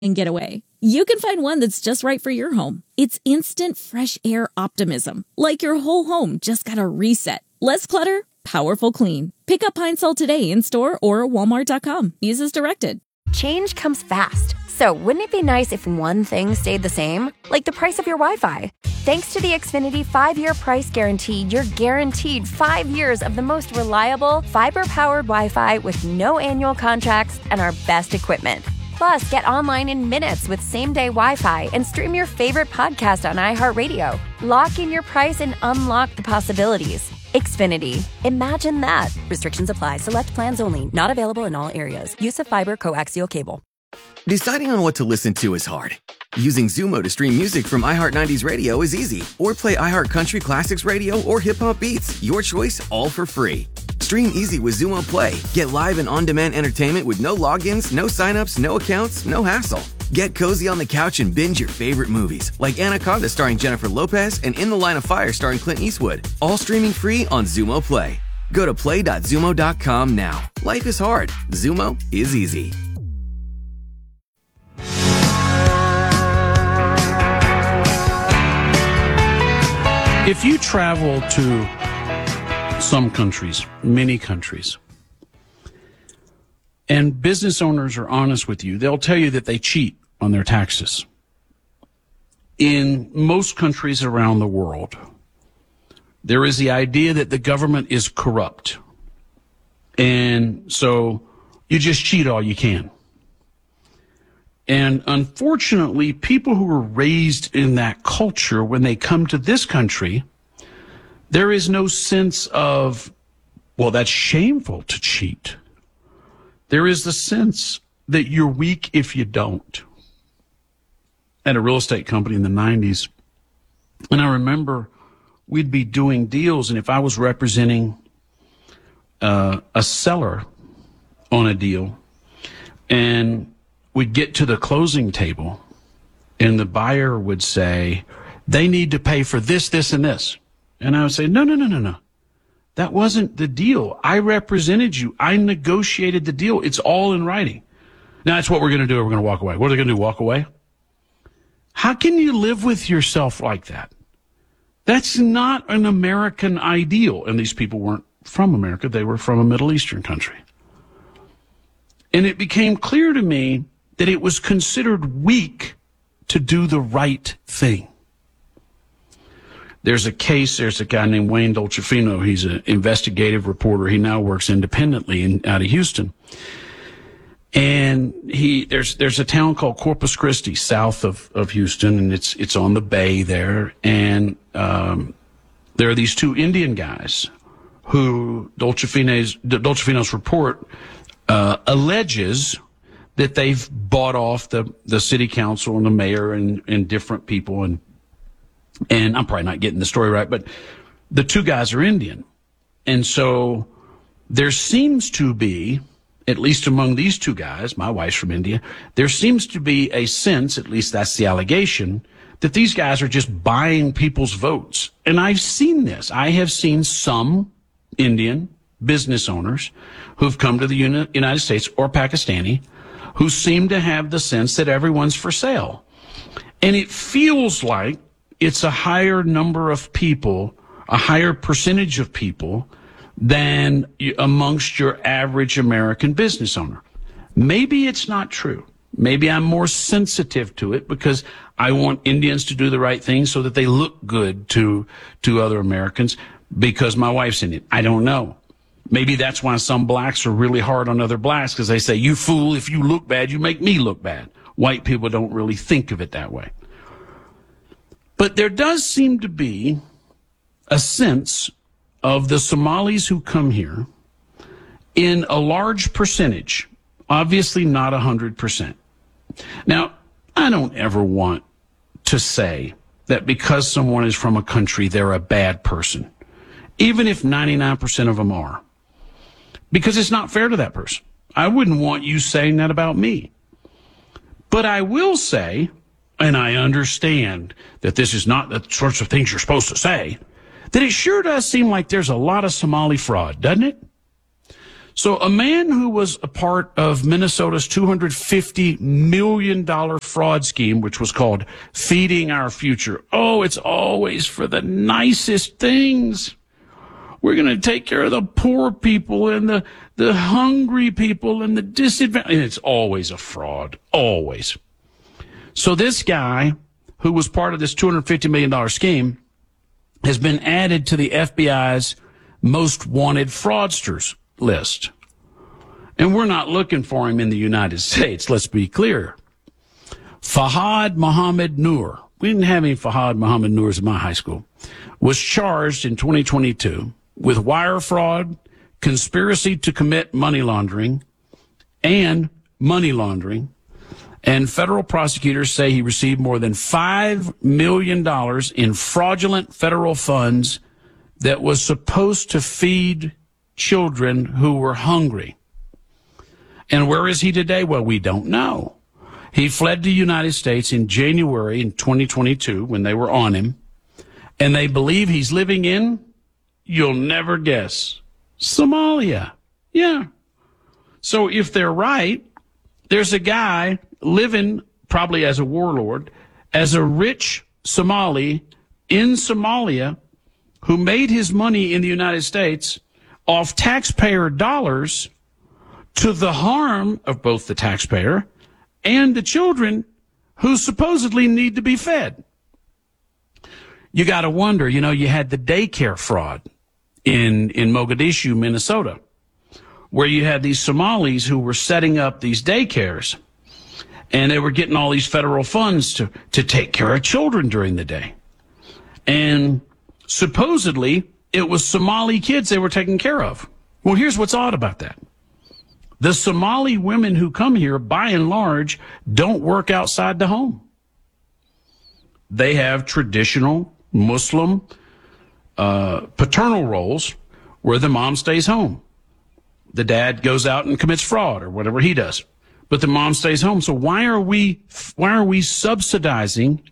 and getaway, you can find one that's just right for your home. It's instant fresh air optimism, like your whole home just got a reset. Less clutter, powerful clean. Pick up Pine Sol today in-store or walmart.com. Use as directed. Change comes fast. So wouldn't it be nice if one thing stayed the same? Like the price of your Wi-Fi. Thanks to the Xfinity 5-year price guarantee, you're guaranteed 5 years of the most reliable, fiber-powered Wi-Fi with no annual contracts and our best equipment. Plus, get online in minutes with same-day Wi-Fi and stream your favorite podcast on iHeartRadio. Lock in your price and unlock the possibilities. Xfinity. Imagine that. Restrictions apply. Select plans only. Not available in all areas. Use of fiber coaxial cable. Deciding on what to listen to is hard. Using Zumo to stream music from iHeart 90s Radio is easy. Or play iHeart Country Classics Radio or Hip Hop Beats. Your choice, all for free. Stream easy with Zumo Play. Get live and on-demand entertainment with no logins, no signups, no accounts, no hassle. Get cozy on the couch and binge your favorite movies, like Anaconda starring Jennifer Lopez and In the Line of Fire starring Clint Eastwood. All streaming free on Zumo Play. Go to play.zumo.com now. Life is hard. Zumo is easy. If you travel to some countries, many countries, and business owners are honest with you, they'll tell you that they cheat on their taxes. In most countries around the world, there is the idea that the government is corrupt. And so you just cheat all you can. And unfortunately, people who were raised in that culture, when they come to this country, there is no sense of, well, that's shameful to cheat. There is the sense that you're weak if you don't. I had a real estate company in the 90s, and I remember we'd be doing deals, and if I was representing a seller on a deal, and we'd get to the closing table, and the buyer would say, they need to pay for this, this, and this. And I would say, no. That wasn't the deal. I represented you. I negotiated the deal. It's all in writing. Now, that's what we're going to do. We're going to walk away. What are they going to do, walk away? How can you live with yourself like that? That's not an American ideal. And these people weren't from America. They were from a Middle Eastern country. And it became clear to me that it was considered weak to do the right thing. There's a guy named Wayne Dolcefino. He's an investigative reporter. He now works independently out of Houston. And there's a town called Corpus Christi south of Houston, and it's on the bay there. And there are these two Indian guys who Dolcefino's report alleges that they've bought off the city council and the mayor and different people, and I'm probably not getting the story right, but the two guys are Indian. And so there seems to be, at least among these two guys, my wife's from India, there seems to be a sense, at least that's the allegation, that these guys are just buying people's votes. And I've seen this. I have seen some Indian business owners who've come to the United States or Pakistani who seem to have the sense that everyone's for sale. And it feels like it's a higher number of people, a higher percentage of people than amongst your average American business owner. Maybe it's not true. Maybe I'm more sensitive to it because I want Indians to do the right thing so that they look good to other Americans because my wife's Indian. I don't know. Maybe that's why some blacks are really hard on other blacks because they say, you fool, if you look bad, you make me look bad. White people don't really think of it that way. But there does seem to be a sense of the Somalis who come here in a large percentage, obviously not 100%. Now, I don't ever want to say that because someone is from a country, they're a bad person, even if 99% of them are, because it's not fair to that person. I wouldn't want you saying that about me. But I will say, and I understand that this is not the sorts of things you're supposed to say, that it sure does seem like there's a lot of Somali fraud, doesn't it? So a man who was a part of Minnesota's $250 million fraud scheme, which was called Feeding Our Future. Oh, it's always for the nicest things. We're going to take care of the poor people and the hungry people and the disadvantaged. And it's always a fraud. Always. So this guy, who was part of this $250 million scheme, has been added to the FBI's most wanted fraudsters list. And we're not looking for him in the United States, let's be clear. Fahad Mohammed Noor, we didn't have any Fahad Mohammed Noors in my high school, was charged in 2022 with wire fraud, conspiracy to commit money laundering, and money laundering. And federal prosecutors say he received more than $5 million in fraudulent federal funds that was supposed to feed children who were hungry. And where is he today? Well, we don't know. He fled to the United States in January in 2022 when they were on him. And they believe he's living in, you'll never guess, Somalia. Yeah. So if they're right, there's a guy living probably as a warlord, as a rich Somali in Somalia who made his money in the United States off taxpayer dollars to the harm of both the taxpayer and the children who supposedly need to be fed. You got to wonder, you had the daycare fraud in Mogadishu, Minnesota, where you had these Somalis who were setting up these daycares, and they were getting all these federal funds to take care of children during the day. And supposedly, it was Somali kids they were taking care of. Well, here's what's odd about that. The Somali women who come here, by and large, don't work outside the home. They have traditional Muslim paternal roles where the mom stays home. The dad goes out and commits fraud or whatever he does, but the mom stays home. So why are we subsidizing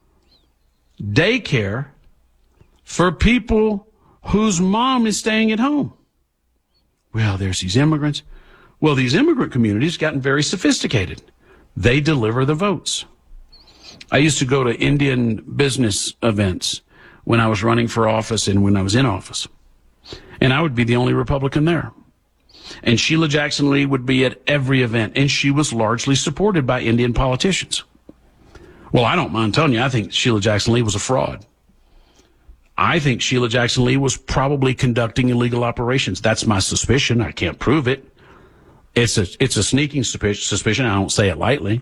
daycare for people whose mom is staying at home? Well, there's these immigrants. Well, these immigrant communities gotten very sophisticated. They deliver the votes. I used to go to Indian business events when I was running for office and when I was in office. And I would be the only Republican there. And Sheila Jackson Lee would be at every event, and she was largely supported by Indian politicians. Well, I don't mind telling you, I think Sheila Jackson Lee was a fraud. I think Sheila Jackson Lee was probably conducting illegal operations. That's my suspicion. I can't prove it. It's a sneaking suspicion. I don't say it lightly.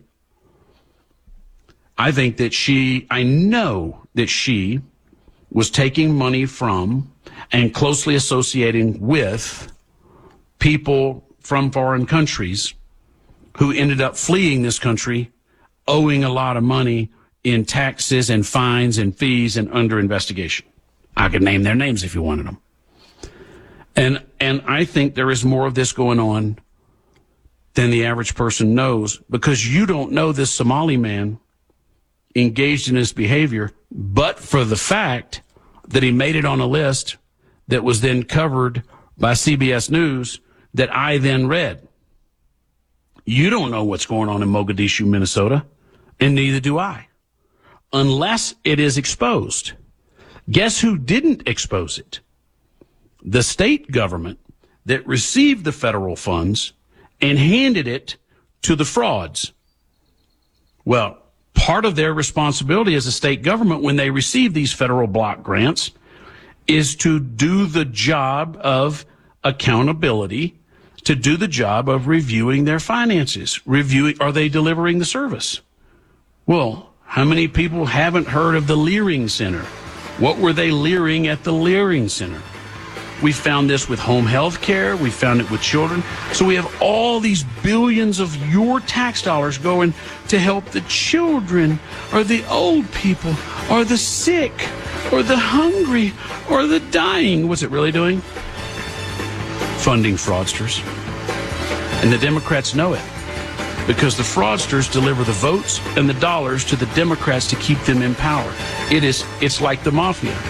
I know that she was taking money from and closely associating with people from foreign countries who ended up fleeing this country, owing a lot of money in taxes and fines and fees and under investigation. I could name their names if you wanted them. And I think there is more of this going on than the average person knows, because you don't know this Somali man engaged in this behavior, but for the fact that he made it on a list that was then covered by CBS News that I then read. You don't know what's going on in Mogadishu, Minnesota, and neither do I, unless it is exposed. Guess who didn't expose it? The state government that received the federal funds and handed it to the frauds. Well, part of their responsibility as a state government when they receive these federal block grants is to do the job of accountability, to do the job of reviewing their finances, are they delivering the service? Well, how many people haven't heard of the Leering Center? What were they leering at the Leering Center? We found this with home health care. We found it with children. So we have all these billions of your tax dollars going to help the children or the old people or the sick or the hungry or the dying. What's it really doing? Funding fraudsters. And the Democrats know it, because the fraudsters deliver the votes and the dollars to the Democrats to keep them in power. It's like the mafia.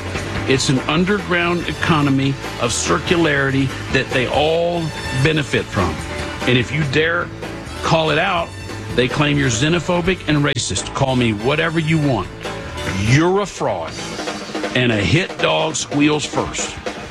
It's an underground economy of circularity that they all benefit from. And if you dare call it out, they claim you're xenophobic and racist. Call me whatever you want. You're a fraud. And a hit dog squeals first.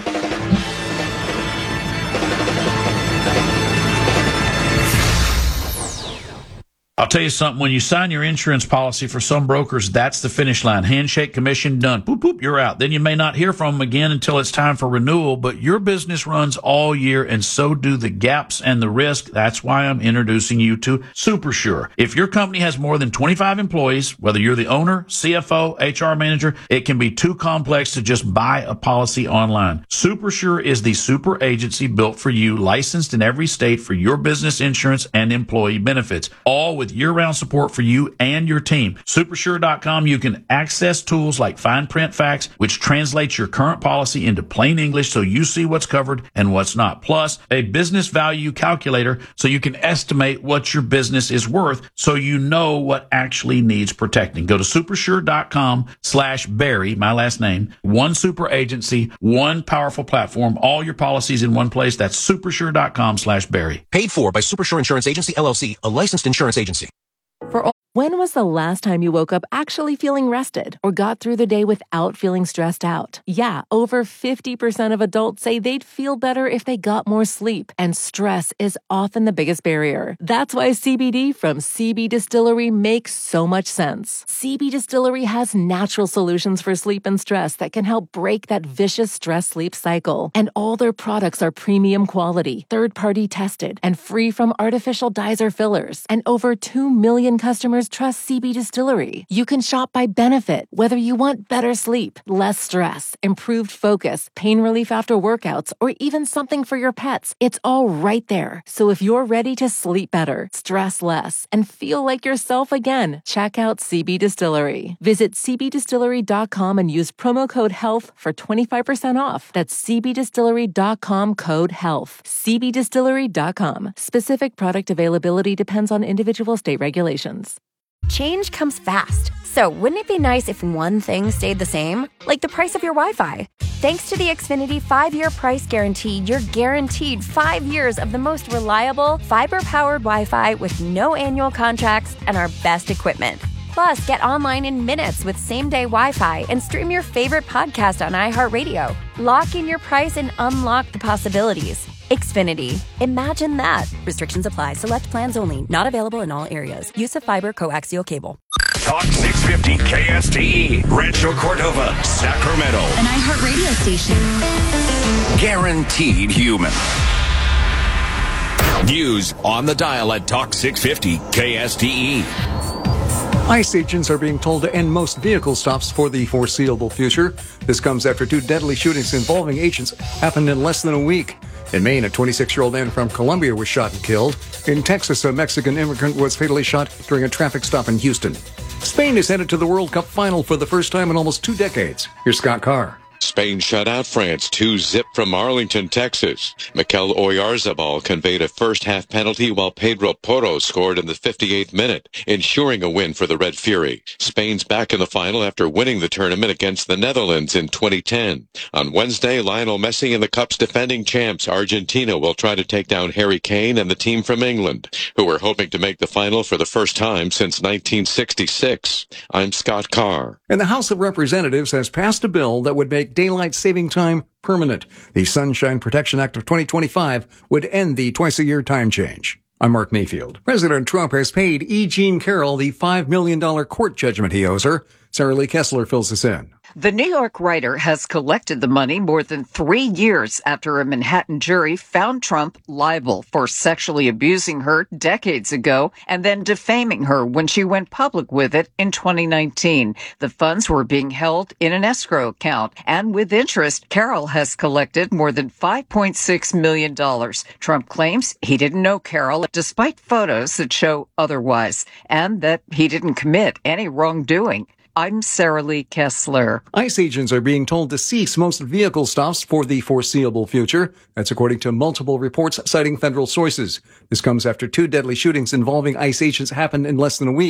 I'll tell you something, when you sign your insurance policy for some brokers, that's the finish line. Handshake, commission, done. Boop, boop, you're out. Then you may not hear from them again until it's time for renewal, but your business runs all year, and so do the gaps and the risk. That's why I'm introducing you to SuperSure. If your company has more than 25 employees, whether you're the owner, CFO, HR manager, it can be too complex to just buy a policy online. SuperSure is the super agency built for you, licensed in every state for your business insurance and employee benefits, all with year-round support for you and your team. Supersure.com, you can access tools like Fine Print Facts, which translates your current policy into plain English so you see what's covered and what's not. Plus, a business value calculator so you can estimate what your business is worth so you know what actually needs protecting. Go to supersure.com/Barry, my last name. One super agency, one powerful platform, all your policies in one place. That's supersure.com/Barry. Paid for by Supersure Insurance Agency, LLC, a licensed insurance agency. When was the last time you woke up actually feeling rested or got through the day without feeling stressed out? Yeah, over 50% of adults say they'd feel better if they got more sleep, and stress is often the biggest barrier. That's why CBD from CB Distillery makes so much sense. CB Distillery has natural solutions for sleep and stress that can help break that vicious stress-sleep cycle. And all their products are premium quality, third-party tested, and free from artificial dyes or fillers. And over 2 million customers trust CB Distillery. You can shop by benefit, whether you want better sleep, less stress, improved focus, pain relief after workouts, or even something for your pets. It's all right there. So if you're ready to sleep better, stress less, and feel like yourself again, check out CB Distillery. Visit cbdistillery.com and use promo code HEALTH for 25% off. That's cbdistillery.com, code HEALTH. cbdistillery.com. Specific product availability depends on individual state regulations. Change comes fast, so wouldn't it be nice if one thing stayed the same? Like the price of your Wi-Fi. Thanks to the Xfinity 5-year price guarantee, you're guaranteed 5 years of the most reliable, fiber-powered Wi-Fi with no annual contracts and our best equipment. Plus, get online in minutes with same-day Wi-Fi and stream your favorite podcast on iHeartRadio. Lock in your price and unlock the possibilities. Xfinity. Imagine that. Restrictions apply. Select plans only. Not available in all areas. Use of fiber coaxial cable. Talk 650 KSTE, Rancho Cordova, Sacramento. An iHeart radio station. Guaranteed human. News on the dial at Talk 650 KSTE. ICE agents are being told to end most vehicle stops for the foreseeable future. This comes after 2 deadly shootings involving agents happened in less than a week. In Maine, a 26-year-old man from Colombia was shot and killed. In Texas, a Mexican immigrant was fatally shot during a traffic stop in Houston. Spain is headed to the World Cup final for the first time in almost 2 decades. Here's Scott Carr. Spain shut out France 2-0 from Arlington, Texas. Mikel Oyarzabal conveyed a first-half penalty while Pedro Porro scored in the 58th minute, ensuring a win for the Red Fury. Spain's back in the final after winning the tournament against the Netherlands in 2010. On Wednesday, Lionel Messi and the Cup's defending champs, Argentina, will try to take down Harry Kane and the team from England, who are hoping to make the final for the first time since 1966. I'm Scott Carr. And the House of Representatives has passed a bill that would make daylight saving time permanent. The Sunshine Protection Act of 2025 would end the twice-a-year time change. I'm Mark Mayfield. President Trump has paid E. Jean Carroll the $5 million court judgment he owes her. Sarah Lee Kessler fills us in. The New York writer has collected the money more than 3 years after a Manhattan jury found Trump liable for sexually abusing her decades ago and then defaming her when she went public with it in 2019. The funds were being held in an escrow account, and with interest, Carroll has collected more than $5.6 million. Trump claims he didn't know Carroll, despite photos that show otherwise, and that he didn't commit any wrongdoing. I'm Sarah Lee Kessler. ICE agents are being told to cease most vehicle stops for the foreseeable future. That's according to multiple reports citing federal sources. This comes after 2 deadly shootings involving ICE agents happened in less than a week.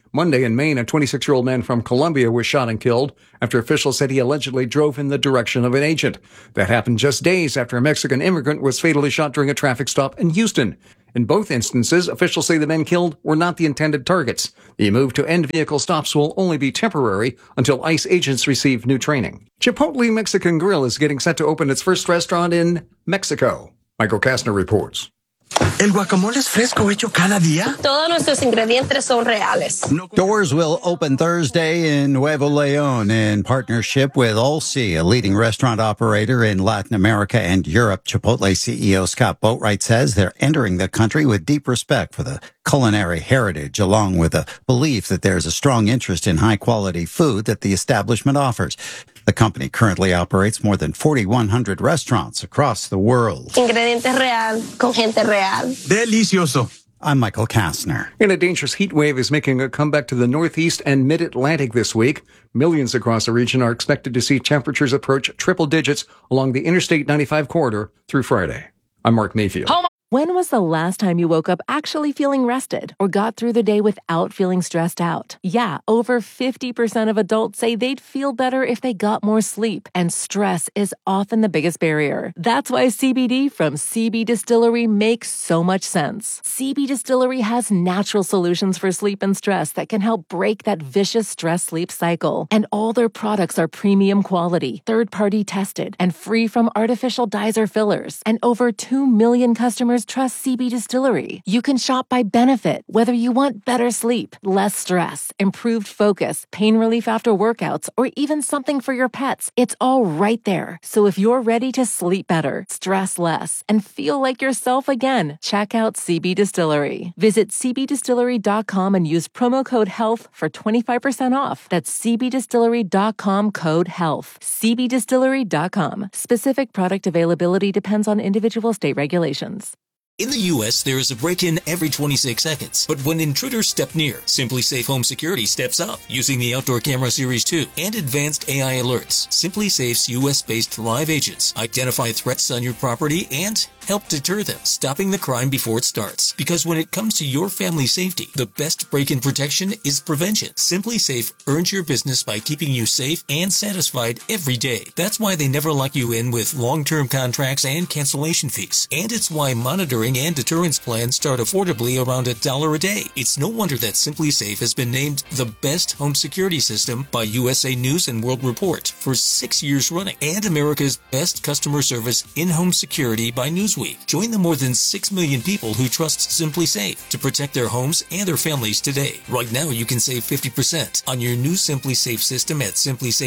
Monday in Maine, a 26-year-old man from Colombia was shot and killed after officials said he allegedly drove in the direction of an agent. That happened just days after a Mexican immigrant was fatally shot during a traffic stop in Houston. In both instances, officials say the men killed were not the intended targets. The move to end vehicle stops will only be temporary until ICE agents receive new training. Chipotle Mexican Grill is getting set to open its first restaurant in Mexico. Michael Kastner reports. El guacamole es fresco, hecho cada día. Todos nuestros ingredientes son reales. Doors will open Thursday in Nuevo León in partnership with Olsi, a leading restaurant operator in Latin America and Europe. Chipotle CEO Scott Boatwright says they're entering the country with deep respect for the culinary heritage, along with a belief that there's a strong interest in high-quality food that the establishment offers. The company currently operates more than 4,100 restaurants across the world. Ingredientes real, con gente real. Delicioso. I'm Michael Kastner. And a dangerous heat wave is making a comeback to the Northeast and Mid-Atlantic this week. Millions across the region are expected to see temperatures approach triple digits along the Interstate 95 corridor through Friday. I'm Mark Mayfield. When was the last time you woke up actually feeling rested or got through the day without feeling stressed out? Yeah, over 50% of adults say they'd feel better if they got more sleep, and stress is often the biggest barrier. That's why CBD from CB Distillery makes so much sense. CB Distillery has natural solutions for sleep and stress that can help break that vicious stress-sleep cycle. And all their products are premium quality, third-party tested, and free from artificial dyes or fillers. And over 2 million customers trust CB Distillery. You can shop by benefit, whether you want better sleep, less stress, improved focus, pain relief after workouts, or even something for your pets. It's all right there. So if you're ready to sleep better, stress less, and feel like yourself again, check out CB Distillery. Visit cbdistillery.com and use promo code HEALTH for 25% off. That's cbdistillery.com, code HEALTH. cbdistillery.com. Specific product availability depends on individual state regulations. In the U.S., there is a break-in every 26 seconds. But when intruders step near, Simply Safe Home Security steps up using the Outdoor Camera Series 2 and advanced AI alerts. Simply Safe's U.S.-based live agents identify threats on your property and help deter them, stopping the crime before it starts. Because when it comes to your family's safety, the best break-in protection is prevention. Simply Safe earns your business by keeping you safe and satisfied every day. That's why they never lock you in with long-term contracts and cancellation fees. And it's why monitoring and deterrence plans start affordably around $1 a day. It's no wonder that Simply Safe has been named the best home security system by USA News and World Report for 6 years running, and America's best customer service in-home security by Newsweek. Join the more than 6 million people who trust Simply Safe to protect their homes and their families today. Right now, you can save 50% on your new Simply Safe system at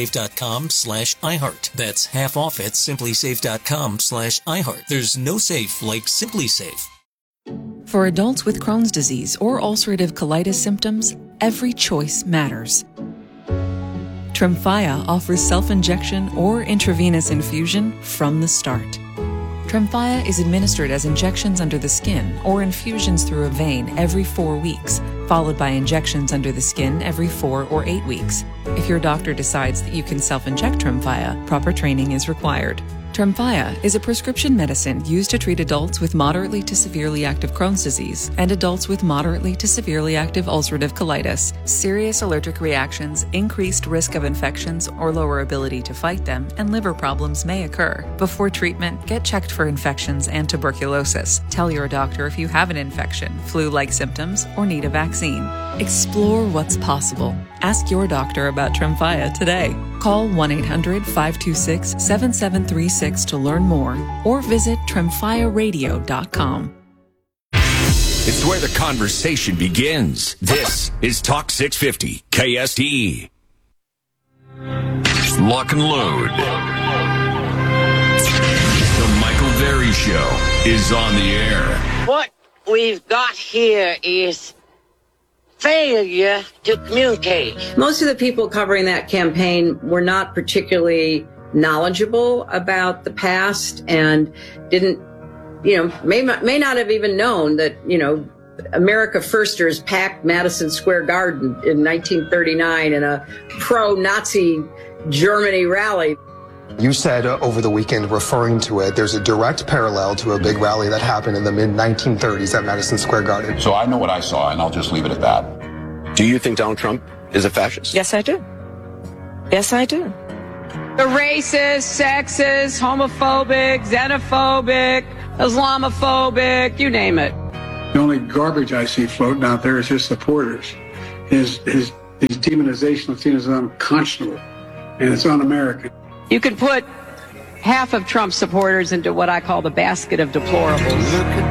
simplysafe.com/iHeart. That's half off at simplysafe.com/iHeart. There's no safe like Simply Safe. For adults with Crohn's disease or ulcerative colitis symptoms, every choice matters. Tremfya offers self-injection or intravenous infusion from the start. Tremfya is administered as injections under the skin or infusions through a vein every 4 weeks, followed by injections under the skin every 4 or 8 weeks. If your doctor decides that you can self-inject Tremfya, proper training is required. Tremfya is a prescription medicine used to treat adults with moderately to severely active Crohn's disease and adults with moderately to severely active ulcerative colitis. Serious allergic reactions, increased risk of infections or lower ability to fight them, and liver problems may occur. Before treatment, get checked for infections and tuberculosis. Tell your doctor if you have an infection, flu-like symptoms, or need a vaccine. Explore what's possible. Ask your doctor about Tremfya today. Call 1-800-526-7736 to learn more or visit tremfyaradio.com. It's where the conversation begins. This is Talk 650 KSTE. Lock and load. The Michael Berry Show is on the air. What we've got here is failure to communicate. Most of the people covering that campaign were not particularly knowledgeable about the past and didn't, may not have even known that, America Firsters packed Madison Square Garden in 1939 in a pro-Nazi Germany rally. You said over the weekend, referring to it, there's a direct parallel to a big rally that happened in the mid-1930s at Madison Square Garden. So I know what I saw, and I'll just leave it at that. Do you think Donald Trump is a fascist? Yes, I do. Yes, I do. The racist, sexist, homophobic, xenophobic, Islamophobic, you name it. The only garbage I see floating out there is his supporters. His demonization of Tina is unconscionable, and it's un-American. You can put half of Trump's supporters into what I call the basket of deplorables.